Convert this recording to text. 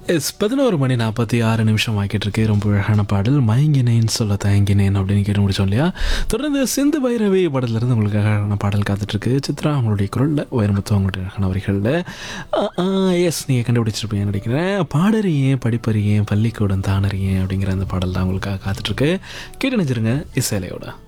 11:46 ஆக்கிட்டு இருக்கு. ரொம்ப அழகான பாடல் மயங்கினேன் சொல்ல தயங்கினேன் அப்படின்னு கேட்டு முடிச்சோம் இல்லையா. தொடர்ந்து சிந்து பைரவி படத்துலேருந்து உங்களுக்கு அழகான பாடல் காத்துட்ருக்கு. சித்ரா அவங்களுடைய குரலில், வைரமுத்து அவங்களுடைய அழகான வரிகளில். எஸ், நீங்கள் கண்டுபிடிச்சிருப்பீங்கன்னு நினைக்கிறேன். பாடறியேன் படிப்பறியேன் பள்ளிக்கூடம் தானறியேன் அப்படிங்கிற அந்த பாடல் தான் உங்களுக்காக காத்துட்ருக்கு. கேட்டு நினைச்சிருங்க இசையிலையோட.